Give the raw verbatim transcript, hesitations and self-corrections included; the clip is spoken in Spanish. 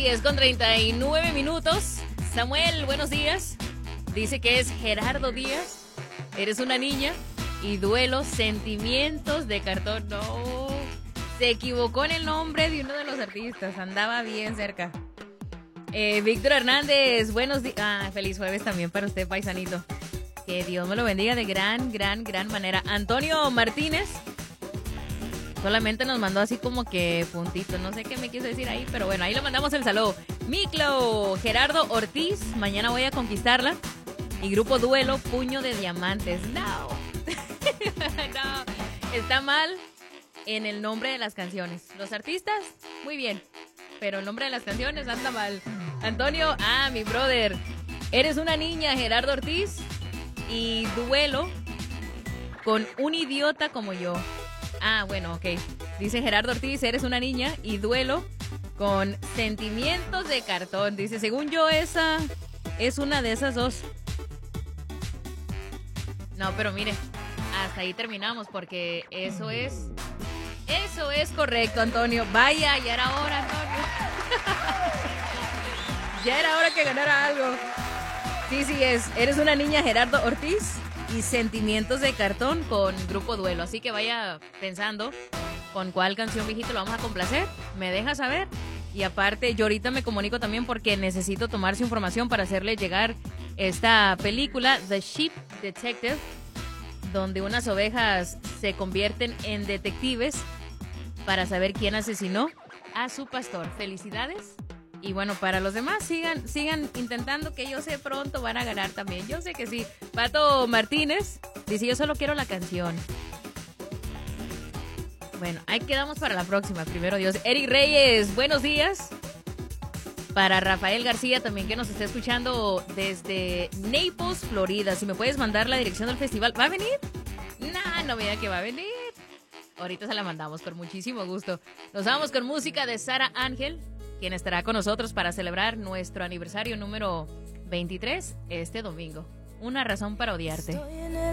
diez con treinta y nueve minutos. Samuel, buenos días. Dice que es Gerardo Díaz. Eres una niña. Y duelo, sentimientos de cartón. No, se equivocó en el nombre de uno de los artistas. Andaba bien cerca. Eh, Víctor Hernández, buenos días. Ah, feliz jueves también para usted, paisanito. Que Dios me lo bendiga de gran, gran, gran manera. Antonio Martínez solamente nos mandó así como que puntito. No sé qué me quiso decir ahí, pero bueno, ahí le mandamos el saludo. Miclo, Gerardo Ortiz, mañana voy a conquistarla. Y grupo Duelo, Puño de Diamantes. No. No, está mal en el nombre de las canciones. Los artistas, muy bien. Pero el nombre de las canciones anda mal. Antonio, ah, mi brother. Eres una niña, Gerardo Ortiz. Y duelo con un idiota como yo. Ah, bueno, ok. Dice Gerardo Ortiz, eres una niña. Y duelo con sentimientos de cartón. Dice, según yo, esa es una de esas dos. No, pero mire, hasta ahí terminamos porque eso es... Eso es correcto, Antonio. Vaya, ya era hora, Antonio. Ya era hora que ganara algo. Sí, sí es. Eres una niña, Gerardo Ortiz. Y sentimientos de cartón con Grupo Duelo. Así que vaya pensando con cuál canción, viejito, lo vamos a complacer. Me deja saber. Y aparte, yo ahorita me comunico también porque necesito tomar su información para hacerle llegar esta película, The Sheep Detective, donde unas ovejas se convierten en detectives para saber quién asesinó a su pastor. Felicidades. Y bueno, para los demás, sigan sigan intentando, que yo sé pronto van a ganar también. Yo sé que sí. Pato Martínez dice, yo solo quiero la canción. Bueno, ahí quedamos para la próxima, primero Dios. Eric Reyes, buenos días. Para Rafael García también, que nos está escuchando desde Naples, Florida. Si me puedes mandar la dirección del festival. ¿Va a venir? No, no vea que va a venir. Ahorita se la mandamos con muchísimo gusto. Nos vamos con música de Sara Ángel, quien estará con nosotros para celebrar nuestro aniversario número veintitrés este domingo. Una razón para odiarte.